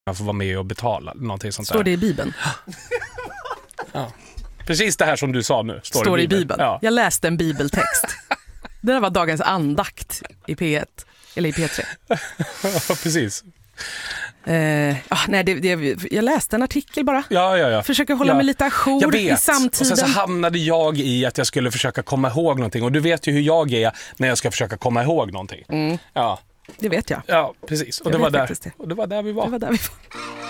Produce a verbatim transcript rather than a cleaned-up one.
man får vara med och betala. Någonting sånt Står där. det i Bibeln? Ja. Precis det här som du sa nu. Står, Står i i Bibeln. Bibeln. Ja. Jag läste en bibeltext. Det där var dagens andakt i P ett. Eller i P tre. Ja, precis. Eh, ah, nej, det, det, jag läste en artikel bara. Ja, ja, ja. Försöker hålla ja. mig lite ajour i samtiden. Och sen så hamnade jag i att jag skulle försöka komma ihåg någonting. Och du vet ju hur jag är när jag ska försöka komma ihåg någonting. Mm. Ja. Det vet jag. Ja, precis. Och Jag det var, vet där, det. och det var där vi var. Det var där vi var.